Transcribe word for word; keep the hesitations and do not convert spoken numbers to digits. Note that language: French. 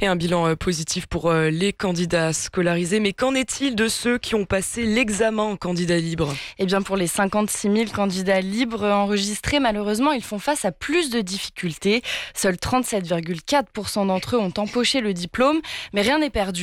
Et un bilan euh, positif pour euh, les candidats scolarisés. Mais qu'en est-il de ceux qui ont passé l'examen en candidat libre ? Eh bien, pour les cinquante-six mille candidats libres enregistrés, malheureusement, ils font face à plus de difficultés. Seuls trente-sept virgule quatre pour cent d'entre eux ont empoché le diplôme, mais rien n'est perdu.